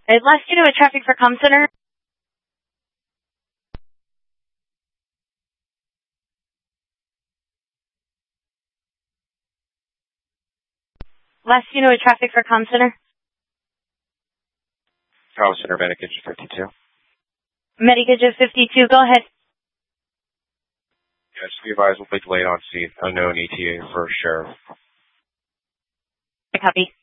Last unit with traffic for comm center. Last unit with traffic for comm center. Comm center, Medicaid 52. Medicaid 52, go ahead. Yes, be advised, we'll be delayed on scene. Unknown ETA for sheriff. I copy.